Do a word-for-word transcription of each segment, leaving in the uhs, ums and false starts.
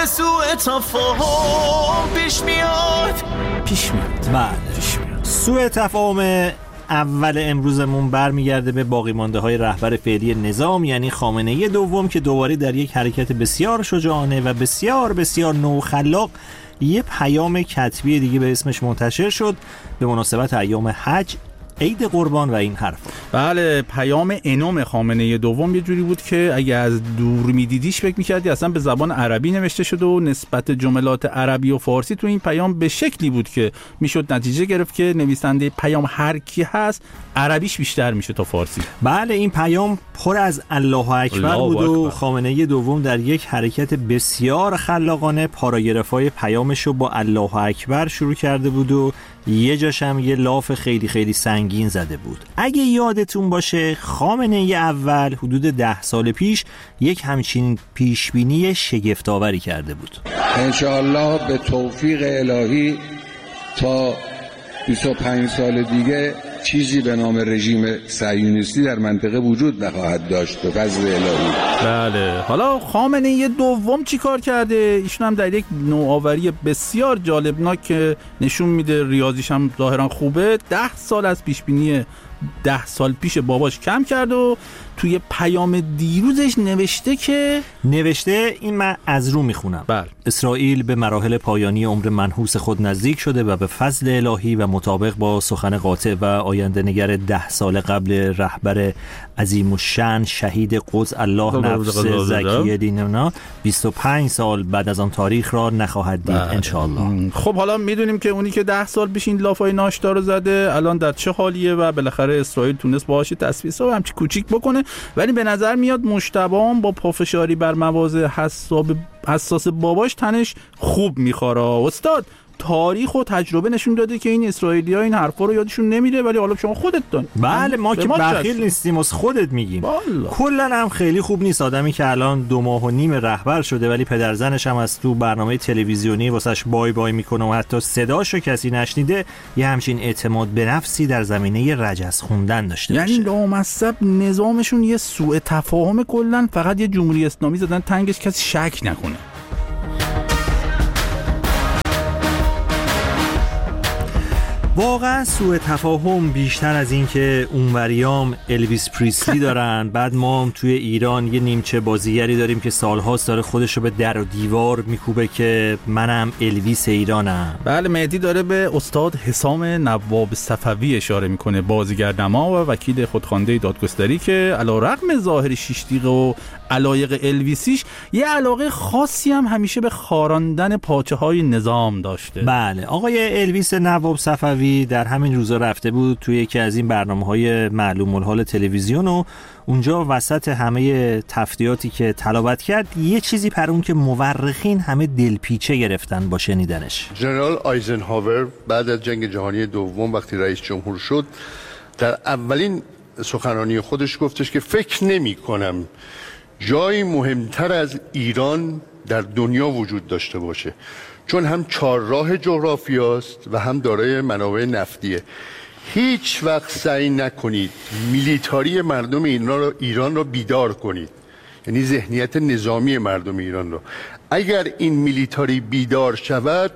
سوء تفاهم پیش میاد پیش میاد بله پیش میاد. سوء تفاهم اول امروزمون برمیگرده به باقی مانده های رهبر فعلی نظام، یعنی خامنه‌ای دوم، که دوباره در یک حرکت بسیار شجاعانه و بسیار بسیار نوخلاق یه پیام کتبی دیگه به اسمش منتشر شد به مناسبت ایام حج، عید قربان و این حرفا. بله، پیام انوم خامنه‌ای دوم یه جوری بود که اگه از دور میدیدیش فکر می‌کردی اصلا به زبان عربی نوشته شده و نسبت جملات عربی و فارسی تو این پیام به شکلی بود که میشد نتیجه گرفت که نویسنده پیام هر کی هست عربیش بیشتر میشه تا فارسی. بله، این پیام پر از الله اکبر الله بود و اکبر. خامنه‌ای دوم در یک حرکت بسیار خلاقانه پاراگرافای پیامشو با الله اکبر شروع کرده بود و یه جاشم یه لاف خیلی خیلی سنگین زده بود. اگه یادتون باشه خامنه‌ای اول حدود ده سال پیش یک همچین پیشبینی شگفت‌آوری کرده بود. انشاءالله به توفیق الهی تا بیست و پنج سال دیگه چیزی به نام رژیم صهیونیستی در منطقه وجود نخواهد داشت به فضل الهی. بله، حالا خامنه‌ای دوم چی کار کرده؟ ایشون هم در یک نوآوری بسیار جالبناک که نشون میده ریاضیش هم ظاهرا خوبه، ده سال از پیشبینی ده سال پیش باباش کم کرد و توی پیام دیروزش نوشته که نوشته این من از رو میخونم. بله. اسرائیل به مراحل پایانی عمر منحوس خود نزدیک شده و به فضل الهی و مطابق با سخن قاطع و آینده نگر ده سال قبل رهبر عظیم الشأن شهید قدس الله نفس زکی دیننا بیست و پنج سال بعد از آن تاریخ را نخواهد دید انشاءالله. خب حالا میدونیم که اونی که ده سال پیش این لافای ناشتا رو زده الان در چه حالیه و بالاخره اسرائیل تونست باهاش تصفیه‌ها همچی کوچیک بکنه، ولی به نظر میاد مجتبی با پافشاری بر مواضع حساس باباش تنش خوب میخوره. استاد، تاریخ و تجربه نشون داده که این اسرائیلی‌ها این حرفا رو یادشون نمیره، ولی حالا شما خودت دان. بله، ما که بخیل نیستیم، از خودت میگیم. کلا هم خیلی خوب نیست آدمی که الان دو ماه و نیم رهبر شده ولی پدرزنش هم از تو برنامه تلویزیونی واسش بای بای میکنه و حتی صداشو کسی نشنیده، یه همچین اعتماد به نفسی در زمینه رجز خوندن داشته باشه. یعنی لامصب نظامشون یه سوء تفاهم، کلا فقط یه جمهوری اسلامی زدن تنگش کسی شک نکنه. واقعا سوء تفاهم بیشتر از این که اونوریام الویس پریسلی دارن بعد ما هم توی ایران یه نیمچه بازیگری داریم که سالهاست داره خودشو به در و دیوار میکوبه که منم الویس ایرانم. بله، مهدی داره به استاد حسام نواب صفوی اشاره میکنه، بازیگر نما و وکیل خودخوانده دادگستری که علیرغم ظاهر شیش دیقه و علایق الویسیش یه علاقه خاصی هم همیشه به خاراندن پاچه های نظام داشته. بله، آقای الویس نواب صفوی در همین روزا رفته بود توی یکی از این برنامه‌های معلوم الحال تلویزیون و اونجا وسط همه تفتیاتی که تلاوت کرد یه چیزی پرون که مورخین همه دلپیچه گرفتن با شنیدنش. ژنرال آیزنهاور بعد از جنگ جهانی دوم وقتی رئیس جمهور شد در اولین سخنرانی خودش گفتش که فکر نمی کنم جایی مهمتر از ایران در دنیا وجود داشته باشه، چون هم چهارراه جغرافیاست و هم دارای منابع نفتیه. هیچ وقت سعی نکنید میلیتاری مردم ایران را ایران را بیدار کنید، یعنی ذهنیت نظامی مردم ایران را. اگر این میلیتاری بیدار شود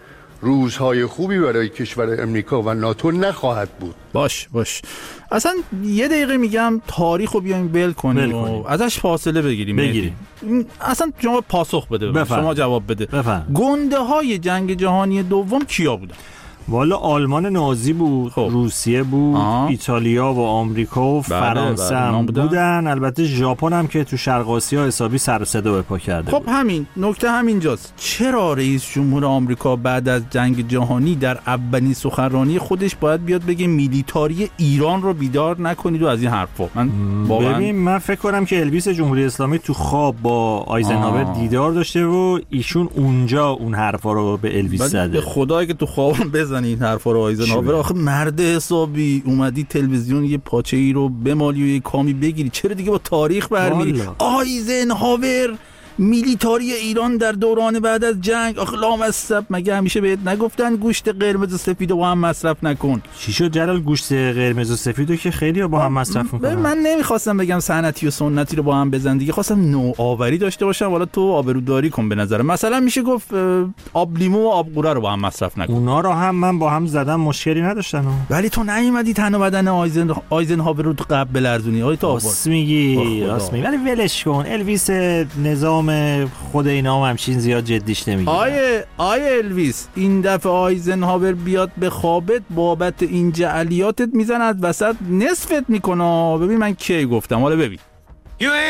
روزهای خوبی برای کشور امریکا و ناتو نخواهد بود. باش باش اصلا یه دقیقه میگم تاریخ رو بیایم ول کنیم و ازش فاصله بگیریم بگیریم اصلا شما پاسخ بده بفرم. شما جواب بده. گنده های جنگ جهانی دوم کیا بودن؟ والا آلمان نازی بود، خب. روسیه بود، آه. ایتالیا و آمریکا و فرانسه هم بودن. بودن البته ژاپن هم که تو شرق آسیا حسابی سر و صدا به پا کرده خب بود. همین نکته همینجاست، چرا رئیس جمهور آمریکا بعد از جنگ جهانی در اولین سخنرانی خودش باید بیاد بگه میلیتاری ایران رو بیدار نکنید و از این حرفا؟ من واقعا ببین من فکر کنم که الویس جمهوری اسلامی تو خواب با آیزنهاور دیدار داشته و ایشون اونجا اون حرفا رو به الویس زده. به خدای که تو خوابم بزن این حرفا رو آیزنهاور. آخه مرد حسابی اومدی تلویزیون یه پاچه ای رو بمالی و یه کامی بگیری، چرا دیگه با تاریخ برمیری؟ آیزنهاور میلیتاری ایران در دوران بعد از جنگ. آخه لامصب مگه همیشه بهت نگفتن گوشت قرمز و سفید رو با هم مصرف نکن؟ چی شد جلال؟ گوشت قرمز و سفیدو که خیلی با هم مصرف میکنن. من نمیخواستم بگم سنتی و سنتی رو با هم بزن دیگه، خواستم نوآوری داشته باشم. حالا تو آبروداری کن به نظرم. مثلا میشه گفت آب لیمو و آب قوره رو با هم مصرف نکن. اونا رو هم من با هم زدم مشکلی نداشتن. ولی تو نیومدی تن و بدن آیزن آیزنهاور رو تو قبل بلرزونی. آی تو راست میگی، راست میگی، ولی ولش کن. الویس نظام خود اینا هم همچین زیاد جدیش نمیگیره. آیه آیه الویس، این دفعه آیزنهاور بیاد به خوابت بابت این جعلیاتت میزند وسط نصفت میکنه. ببین من کی گفتم، حالا ببین.